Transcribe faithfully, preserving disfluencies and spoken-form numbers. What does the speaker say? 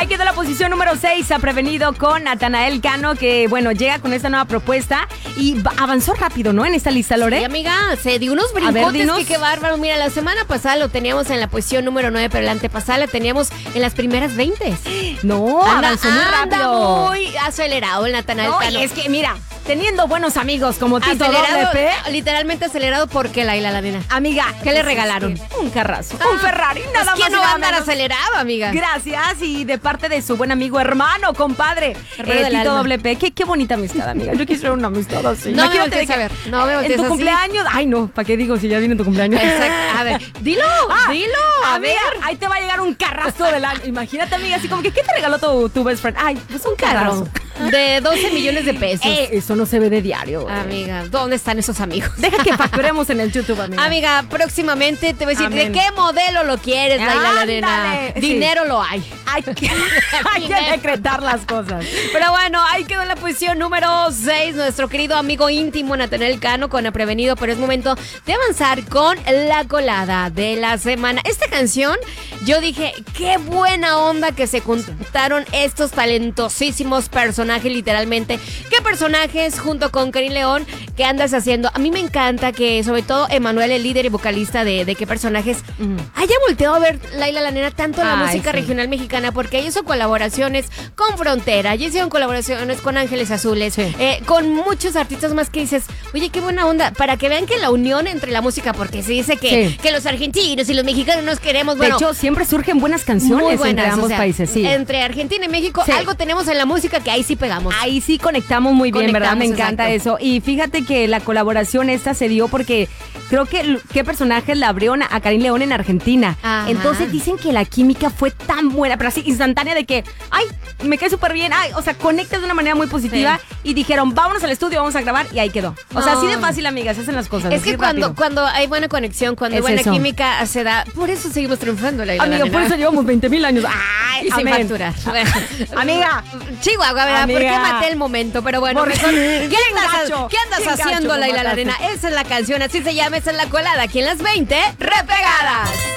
Ahí quedó la posición número seis, ha prevenido con Natanael Cano, que bueno, llega con esta nueva propuesta y avanzó rápido, ¿no? En esta lista, Lore. Sí, amiga, se dio unos brincotes que qué bárbaro. Mira, la semana pasada lo teníamos en la posición número nueve, pero la antepasada la teníamos en las primeras veinte. No, anda, avanzó muy rápido. Muy acelerado el Natanael no, Cano. Y es que, mira, teniendo buenos amigos como Tito Doble P. Literalmente acelerado porque Laila la nena. Amiga, ¿qué le regalaron? Un carrazo, ah, un Ferrari, nada más. ¿Quién no va a andar acelerado, amiga? Gracias, y de parte de su buen amigo, hermano, compadre, eh, Tito Doble P. Qué, qué bonita amistad, amiga. Yo quisiera una amistad así. No me voltees a ver. No me voltees En tu así. cumpleaños. Ay, no, ¿para qué digo si ya viene tu cumpleaños? Exacto. A ver, dilo, ah, dilo. A amiga, ver. Ahí te va a llegar un carrazo del año. Imagínate, amiga, así como que, ¿qué te regaló tu, tu best friend? Ay, pues un carrazo. De doce millones de pesos. Eh, eso no se ve de diario. Eh. Amiga, ¿dónde están esos amigos? Deja que facturemos en el YouTube, amiga. Amiga, próximamente te voy a decir, Amén. ¿de qué modelo lo quieres, Laila la nena? Dinero sí. lo hay. Hay que, hay que decretar las cosas. Pero bueno, ahí quedó en la posición número seis nuestro querido amigo íntimo Natanael Cano con Aprevenido, pero es momento de avanzar con la colada de la semana. Esta canción, yo dije, qué buena onda que se juntaron estos talentosísimos personajes, literalmente. ¿Qué personajes junto con Karim León? ¿Qué andas haciendo? A mí me encanta que, sobre todo, Emanuel, el líder y vocalista de, de qué personajes, mm. haya volteado a ver Laila la nena tanto la Ay, música sí. regional mexicana, porque ellos hizo colaboraciones con Frontera, ellos hicieron colaboraciones con Ángeles Azules, sí. eh, con muchos artistas más que dices, oye, qué buena onda, para que vean que la unión entre la música, porque se dice que, sí. que los argentinos y los mexicanos nos queremos, bueno. De hecho, siempre surgen buenas canciones muy buenas, entre ambos o sea, países, sí. Entre Argentina y México, sí. algo tenemos en la música que ahí sí pegamos. Ahí sí conectamos muy bien, conectamos, ¿verdad? Me encanta exacto. eso. Y fíjate que la colaboración esta se dio porque creo que qué personajes la abrieron a Karim León en Argentina. Ajá. Entonces dicen que la química fue tan buena, pero así instantánea de que, ay, me cae súper bien, ay, o sea, conectas de una manera muy positiva sí. y dijeron, vámonos al estudio, vamos a grabar y ahí quedó. O no. sea, así de fácil, amigas, se hacen las cosas. Es que cuando, cuando hay buena conexión, cuando es hay buena eso. química, se da, por eso seguimos triunfando. La Amiga, por eso llevamos veinte mil años. Ay, y sin facturar. Amiga. Chihuahua, ¿verdad? Amiga. ¿Por qué maté el momento? Pero bueno, mejor, ¿qué andas, ¿qué andas haciendo, Laila la nena? Esa es la canción, así se llama, esa es la colada, aquí en las veinte Repegadas.